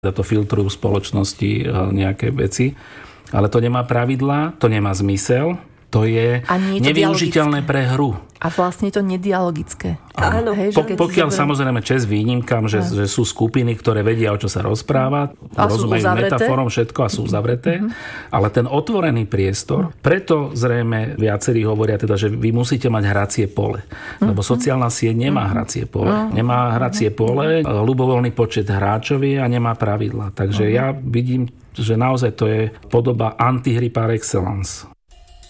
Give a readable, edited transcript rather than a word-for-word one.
to filtrujú v spoločnosti nejaké veci. Ale to nemá pravidlá, to nemá zmysel, to je nevyužiteľné pre hru. A vlastne je to nedialogické. Áno. Pokiaľ samozrejme čest výnimkám, že sú skupiny, ktoré vedia, o čo sa rozpráva, rozumejú metaforom všetko a sú zavreté, ale ten otvorený priestor, preto zrejme viacerí hovoria teda, že vy musíte mať hracie pole. Lebo sociálna sieť nemá hracie pole. Nemá hracie pole, ľubovoľný počet hráčov a nemá pravidla. Takže ja vidím, že naozaj to je podoba antihry par excellence.